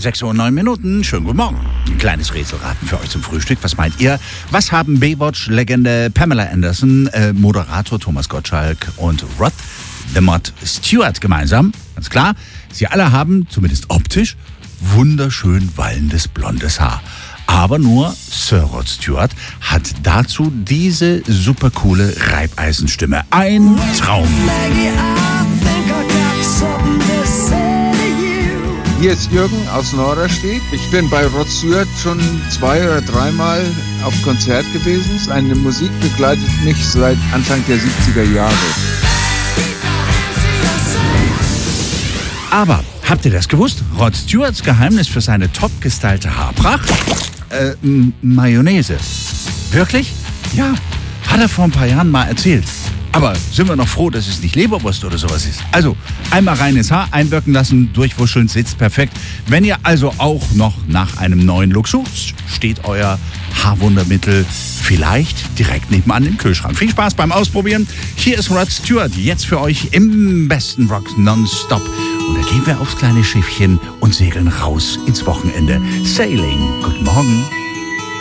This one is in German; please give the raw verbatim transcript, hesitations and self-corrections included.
sechs Uhr neun Minuten. Schönen guten Morgen. Ein kleines Rätselraten für euch zum Frühstück. Was meint ihr? Was haben Baywatch-Legende Pamela Anderson, äh, Moderator Thomas Gottschalk und Rod the Mod Stewart gemeinsam? Ganz klar, sie alle haben, zumindest optisch, wunderschön wallendes blondes Haar. Aber nur Sir Rod Stewart hat dazu diese supercoole Reibeisenstimme. Ein Traum. Hier ist Jürgen aus Norderstedt. Ich bin bei Rod Stewart schon zwei oder dreimal auf Konzert gewesen. Seine Musik begleitet mich seit Anfang der siebziger Jahre. Aber habt ihr das gewusst? Rod Stewarts Geheimnis für seine top gestylte Haarpracht? Äh, M- Mayonnaise. Wirklich? Ja, hat er vor ein paar Jahren mal erzählt. Aber sind wir noch froh, dass es nicht Leberwurst oder sowas ist. Also, einmal reines Haar einwirken lassen, durchwuscheln, sitzt perfekt. Wenn ihr also auch noch nach einem neuen Look sucht, steht euer Haarwundermittel vielleicht direkt nebenan im Kühlschrank. Viel Spaß beim Ausprobieren. Hier ist Rod Stewart, jetzt für euch im besten Rock nonstop. Und da gehen wir aufs kleine Schiffchen und segeln raus ins Wochenende. Sailing. Guten Morgen.